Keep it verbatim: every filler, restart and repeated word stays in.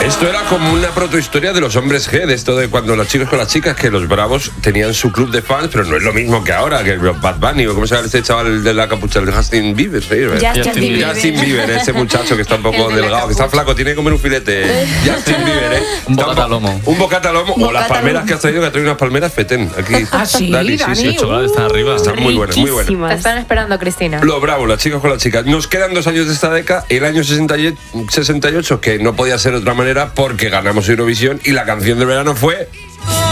Esto era como una protohistoria de los hombres G, de esto de cuando los chicos con las chicas, que los Bravos tenían su club de fans, pero no es lo mismo que ahora, que el Bad Bunny, o cómo se llama este chaval de la capucha, el Justin Bieber. ¿sí? Justin, Justin Bieber. Justin Bieber, ese muchacho que está un poco delgado, que está flaco, tiene que comer un filete. Justin Bieber, ¿eh? Un bocata al lomo. Un bocata al lomo, o las palmeras lomo. que has traído, que has traído unas palmeras fetén. Aquí. Ah, sí, Dani, sí, Dani. sí. Chocolate está arriba. Están muy buenas, muy buenas. Te Riquísimas. están esperando, Cristina. Los Bravos, las chicas con las chicas. Nos quedan dos años de esta década. El año sesenta y ocho, que no podía ser de otra manera porque ganamos Eurovisión y la canción de verano fue...